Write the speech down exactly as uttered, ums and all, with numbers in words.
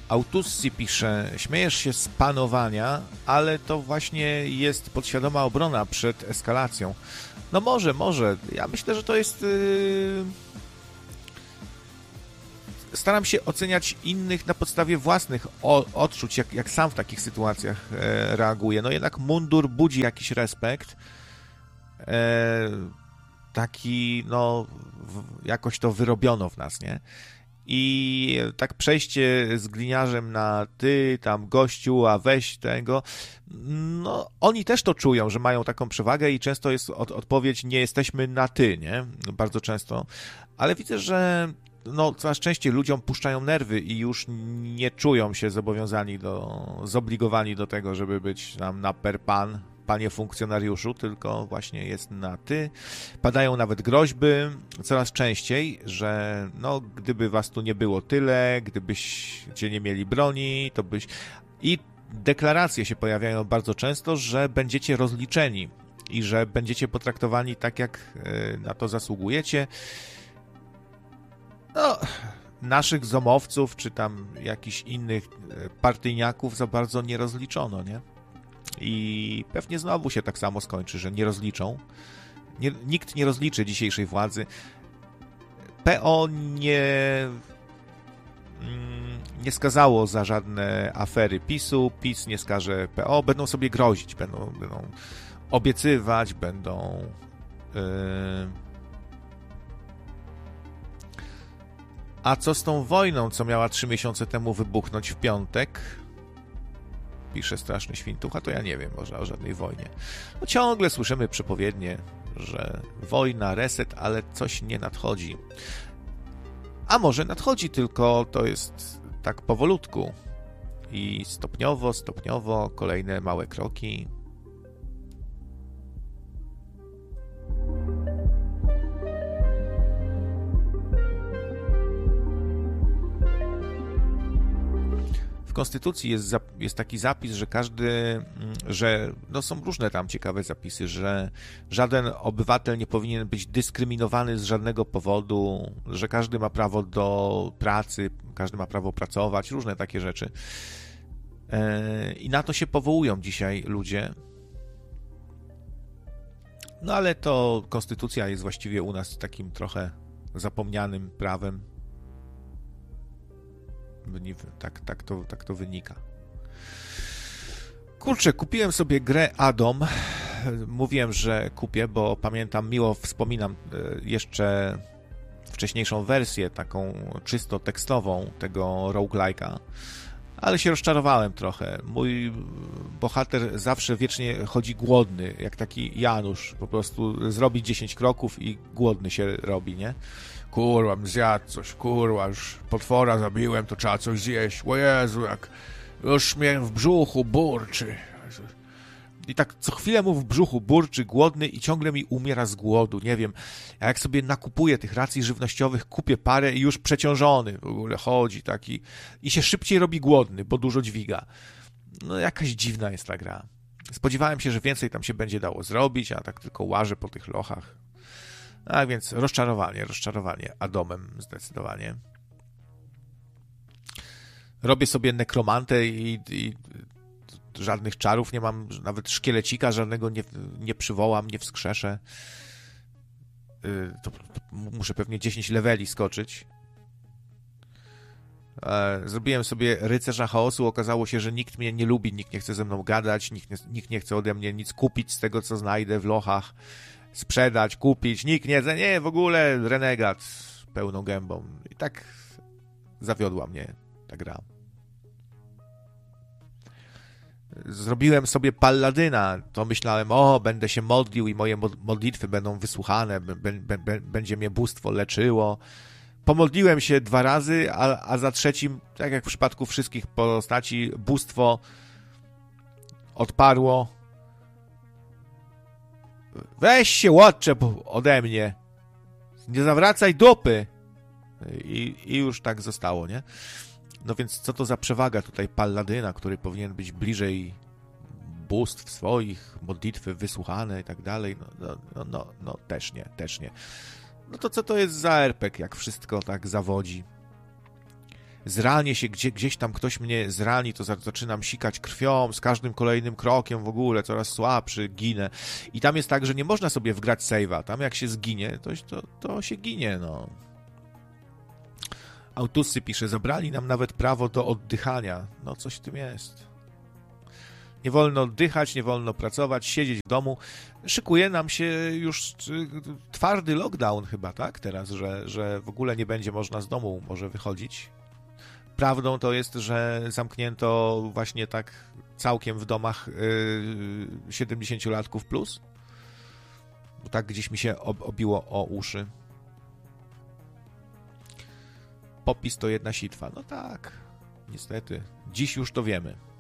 Autussi pisze, śmiejesz się z panowania, ale to właśnie jest podświadoma obrona przed eskalacją. No może, może. Ja myślę, że to jest... Yy... Staram się oceniać innych na podstawie własnych odczuć, jak, jak sam w takich sytuacjach e, reaguję. No jednak mundur budzi jakiś respekt. E, taki, no, w, jakoś to wyrobiono w nas, nie? I tak przejście z gliniarzem na ty, tam gościu, a weź tego, no oni też to czują, że mają taką przewagę i często jest od, odpowiedź, nie jesteśmy na ty, nie? Bardzo często. Ale widzę, że no coraz częściej ludziom puszczają nerwy i już nie czują się zobowiązani do, zobligowani do tego, żeby być nam na per pan, panie funkcjonariuszu, tylko właśnie jest na ty. Padają nawet groźby coraz częściej, że no gdyby was tu nie było tyle, gdybyście nie mieli broni, to byś... I deklaracje się pojawiają bardzo często, że będziecie rozliczeni i że będziecie potraktowani tak, jak na to zasługujecie. No, naszych zomowców, czy tam jakichś innych partyjniaków za bardzo nie rozliczono, nie? I pewnie znowu się tak samo skończy, że nie rozliczą. Nie, nikt nie rozliczy dzisiejszej władzy. P O nie, nie skazało za żadne afery PiSu, PiS nie skaże P O, będą sobie grozić, będą, będą obiecywać, będą... Yy... A co z tą wojną, co miała trzy miesiące temu wybuchnąć w piątek? Pisze Straszny Świntuch, a to ja nie wiem może o żadnej wojnie. No ciągle słyszymy przepowiednie, że wojna, reset, ale coś nie nadchodzi. A może nadchodzi, tylko to jest tak powolutku. I stopniowo, stopniowo, kolejne małe kroki. W Konstytucji jest, jest taki zapis, że każdy, że no są różne tam ciekawe zapisy, że żaden obywatel nie powinien być dyskryminowany z żadnego powodu, że każdy ma prawo do pracy, każdy ma prawo pracować, różne takie rzeczy. I na to się powołują dzisiaj ludzie. No ale to Konstytucja jest właściwie u nas takim trochę zapomnianym prawem. Tak, tak, to, tak to wynika. Kurczę, kupiłem sobie grę Addom. Mówiłem, że kupię, bo pamiętam, miło wspominam jeszcze wcześniejszą wersję, taką czysto tekstową tego roguelike'a, ale się rozczarowałem trochę. Mój bohater zawsze wiecznie chodzi głodny, jak taki Janusz. Po prostu zrobi dziesięć kroków i głodny się robi, nie? Kurwa, zjadł coś, kurwa, już potwora zabiłem, to trzeba coś zjeść. O Jezu, jak już mnie w brzuchu burczy. I tak co chwilę mu w brzuchu burczy, głodny i ciągle mi umiera z głodu, nie wiem. A jak sobie nakupuję tych racji żywnościowych, kupię parę i już przeciążony w ogóle chodzi taki i się szybciej robi głodny, bo dużo dźwiga. No jakaś dziwna jest ta gra. Spodziewałem się, że więcej tam się będzie dało zrobić, a tak tylko łażę po tych lochach. A więc rozczarowanie, rozczarowanie Addomem zdecydowanie. Robię sobie nekromantę i, i żadnych czarów nie mam, nawet szkielecika żadnego nie, nie przywołam, nie wskrzeszę. To, to muszę pewnie dziesięć leveli skoczyć. Zrobiłem sobie rycerza chaosu, okazało się, że nikt mnie nie lubi, nikt nie chce ze mną gadać, nikt nie, nikt nie chce ode mnie nic kupić z tego, co znajdę w lochach. Sprzedać, kupić, nikt nie, nie, w ogóle renegat z pełną gębą. I tak zawiodła mnie ta gra. Zrobiłem sobie palladyna, to myślałem, o, będę się modlił i moje modlitwy będą wysłuchane, b- b- b- będzie mnie bóstwo leczyło. Pomodliłem się dwa razy, a, a za trzecim, tak jak w przypadku wszystkich postaci, bóstwo odparło. Weź się, łotcze, ode mnie. Nie zawracaj dupy. I, I już tak zostało, nie? No więc co to za przewaga tutaj palladyna, który powinien być bliżej bóstw swoich, modlitwy wysłuchane i tak dalej. No, no, no, no też nie, też nie. No to co to jest za er pe gie, jak wszystko tak zawodzi? zranię się, gdzie, gdzieś tam ktoś mnie zrani, to zaczynam sikać krwią, z każdym kolejnym krokiem w ogóle coraz słabszy, ginę. I tam jest tak, że nie można sobie wgrać save'a. Tam jak się zginie, to, to, to się ginie, no. Autusy pisze, zabrali nam nawet prawo do oddychania. No coś w tym jest. Nie wolno oddychać, nie wolno pracować, siedzieć w domu. Szykuje nam się już twardy lockdown chyba, tak? Teraz, że, że w ogóle nie będzie można z domu może wychodzić. Prawdą to jest, że zamknięto właśnie tak całkiem w domach yy, siedemdziesięciolatków plus. Bo tak gdzieś mi się ob- obiło o uszy. Popis to jedna sitwa. No tak, niestety. Dziś już to wiemy.